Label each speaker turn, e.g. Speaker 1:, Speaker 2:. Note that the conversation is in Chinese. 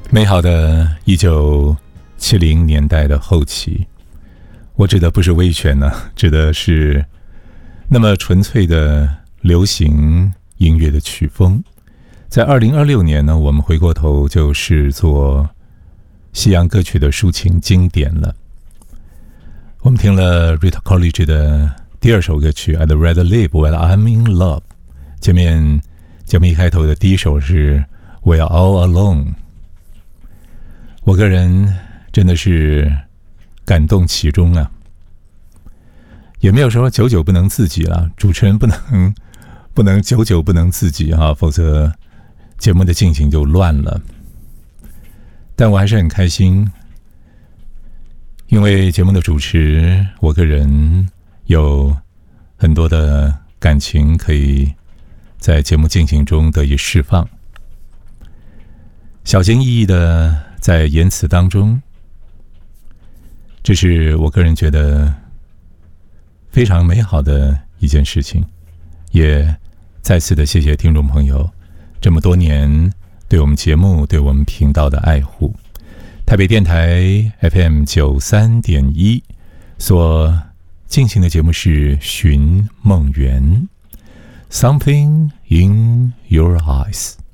Speaker 1: 美好的1970年代的后期，我指的不是威权呢，指的是那么纯粹的流行音乐的曲风。在2026年呢，我们回过头就视作西洋歌曲的抒情经典了。我们听了 Rita Coolidge 的第二首歌曲 I'd Rather Live While I'm in Love， 前面节目一开头的第一首是 We're All Alone。 我个人真的是感动其中啊，也没有说久久不能自己了，主持人不能久久不能自己啊，否则节目的进行就乱了。但我还是很开心，因为节目的主持，我个人有很多的感情可以在节目进行中得以释放，小心翼翼的在言辞当中，这是我个人觉得非常美好的一件事情。也再次的谢谢听众朋友这么多年对我们节目对我们频道的爱护。台北电台 FM 93.1所进行的节目是寻梦园 Something in Your Eyes。